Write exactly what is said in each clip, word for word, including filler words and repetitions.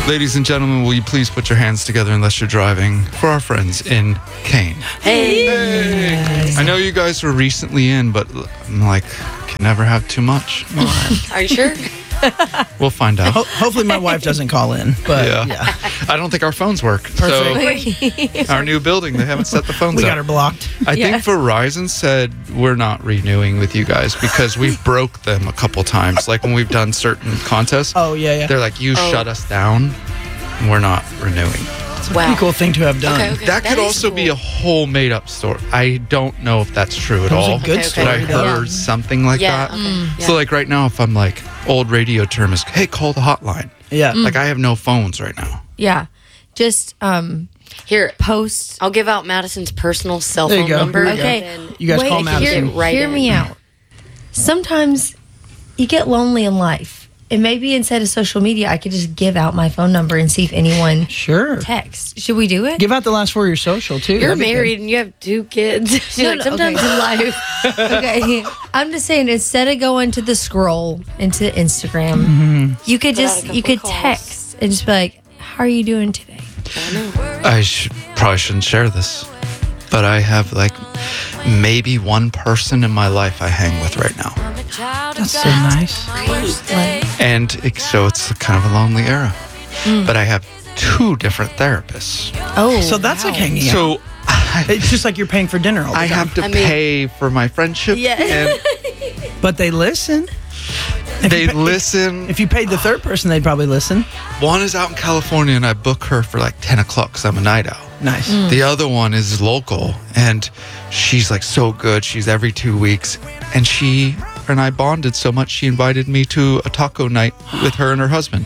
Ladies and gentlemen, will you please put your hands together unless you're driving for our friends in Kane. Hey. Hey. I know you guys were recently in, but I'm like, can never have too much. Are you sure? We'll find out. Ho- hopefully my wife doesn't call in, but Yeah. yeah. I don't think our phones work. Perfect. So our new building, they haven't set the phones We up. got her blocked. I Yeah. think Verizon said we're not renewing with you guys because we've broke them a couple times. Like when we've done certain contests, Oh, yeah, yeah. they're like, you Oh. shut us down. And we're not renewing. Wow. Pretty cool thing to have done. Okay, okay. That, That could is also be cool. a whole made-up story. I don't know if that's true at That was all. a good Okay, okay. story. But I though. heard Yeah. something like Yeah. that. Okay. Yeah. So like right now, if I'm like, old radio term is, hey, call the hotline. Yeah. Like I have no phones right now. Yeah. Just um Here, post. I'll give out Madison's personal cell There you phone go. number. Here you Okay. and then- You guys Wait, call Madison. Hear, Right hear in. me out. Sometimes you get lonely in life. And maybe instead of social media, I could just give out my phone number and see if anyone Sure. texts. Should we do it? Give out the last four of your social, too. You're That'd be good. married and you have two kids. She's No, like, no, sometimes okay. in life. Okay. I'm just saying, instead of going to the scroll into Instagram, Mm-hmm. you could Put out just a you couple could calls. text and just be like, "How are you doing today?" I know. I should, probably shouldn't share this, but I have like maybe one person in my life I hang with right now. That's so nice. And it, so it's kind of a lonely era. But I have two different therapists. Oh, So that's like hanging out. So I, It's just like you're paying for dinner all the I time. have to I mean- pay for my friendship. Yeah. And But they listen. If they you pay- listen. If you paid the third person, they'd probably listen. One is out in California and I book her for like ten o'clock because I'm a night owl. Nice. The other one is local and she's like so good. She's every two weeks. And she and I bonded so much she invited me to a taco night with her and her husband.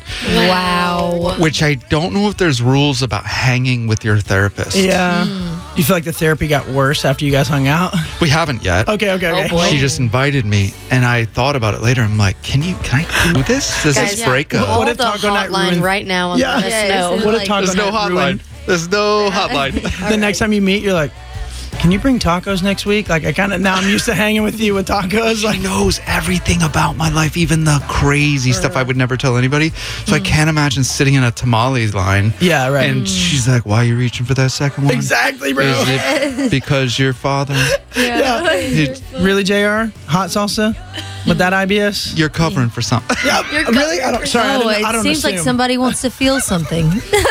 wow. Which I don't know if there's rules about hanging with your therapist. Yeah. Do you feel like the therapy got worse after you guys hung out? We haven't yet. Okay, okay, okay. Oh, boy. She just invited me and I thought about it later. I'm like, can you can I do this? Does Guys, this yeah. break up? Call What if the Taco Night hotline ruined- right now and Yeah. let us Yeah, know. it's What if like- Taco There's no Night hotline. ruined- There's no hotline. The next time you meet, you're like, can you bring tacos next week? Like, I kind of, now I'm used to hanging with you with tacos. She Like, knows everything about my life, even the crazy stuff I would never tell anybody. So I can't imagine sitting in a tamale line. yeah, right. And she's like, why are you reaching for that second one? exactly, bro. Is it because your father, Yeah. he- Really, J R? Hot salsa? With that I B S? you're covering for something? Yeah, really? I don't, sorry, I Oh, don't, I it don't seems like assume. somebody wants to feel something.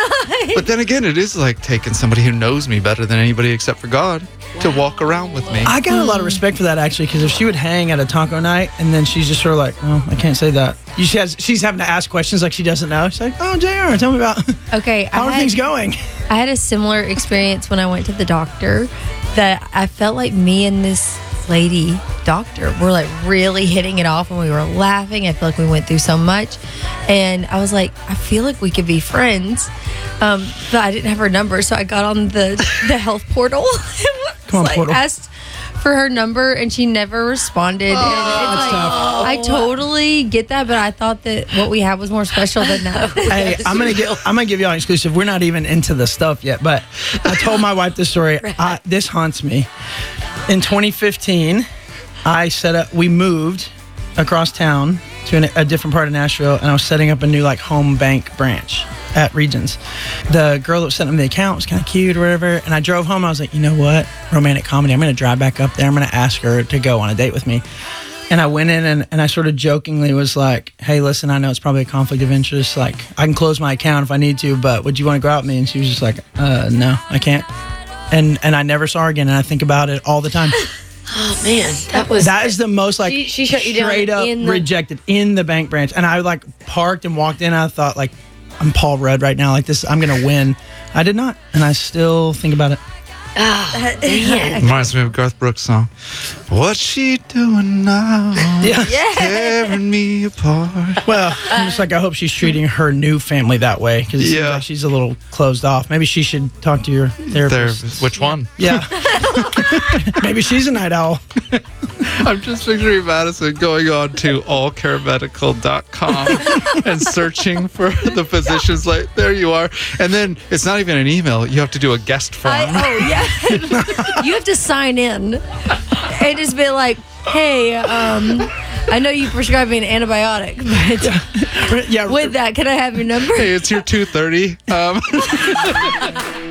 But then again, it is like taking somebody who knows me better than anybody except for God to walk around with me. I got a lot of respect for that, actually, because if she would hang at a taco night and then she's just sort of like, oh, I can't say that. She has, she's having to ask questions like she doesn't know. She's like, oh, J R, tell me about Okay, how I are had, things going? I had a similar experience when I went to the doctor. That I felt like me and this lady doctor were like really hitting it off, and we were laughing. I feel like we went through so much, and I was like, I feel like we could be friends. Um, but I didn't have her number, so I got on the the health portal. and Come on, like, portal. asked for her number, and she never responded. And it's that's like, tough. I totally get that, but I thought that what we had was more special than that. Hey, I'm gonna get. I'm gonna give y'all an exclusive. We're not even into the stuff yet, but I told my wife this story. I, this haunts me. In twenty fifteen, I set up. We moved across town to an, a different part of Nashville, and I was setting up a new like home bank branch at Regions. The girl that was setting up the account was kind of cute or whatever, and I drove home. I was like, you know what, romantic comedy. I'm gonna drive back up there. I'm gonna ask her to go on a date with me. And I went in and, and I sort of jokingly was like, hey, listen, I know it's probably a conflict of interest. Like, I can close my account if I need to, but would you want to go out with me? And she was just like, uh, no, I can't. And and I never saw her again. And I think about it all the time. Oh, man. That was. That is the most like She- she shut you down straight up in the- rejected in the bank branch. And I like parked and walked in. And I thought like, I'm Paul Rudd right now. Like this, I'm going to win. I did not. And I still think about it. Oh, man. Reminds me of a Garth Brooks song. What's she doing now? Yeah. Tearing me apart. Well, I'm just like, I hope she's treating her new family that way because it seems Yeah. like she's a little closed off. Maybe she should talk to your therapist. Therapist. Which one? Yeah. Maybe she's a night owl. I'm just picturing Madison going on to all care medical dot com and searching for the physicians. Like, there you are. And then it's not even an email. You have to do a guest form. I, oh yeah, you have to sign in. and just be like, "Hey, um, I know you prescribed me an antibiotic, but Yeah, with that, can I have your number?" Hey, it's your two thirty. Um,